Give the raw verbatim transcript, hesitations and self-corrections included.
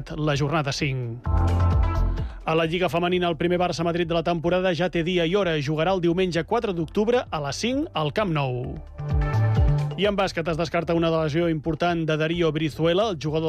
acabat la jornada cinc. A la Lliga Femenina, el primer Barça-Madrid de la temporada ja té dia i hora. Jugarà el diumenge quatre d'octubre a les cinc al Camp Nou. I en bàsquet es descarta una lesió important de Darío Brizuela, el jugador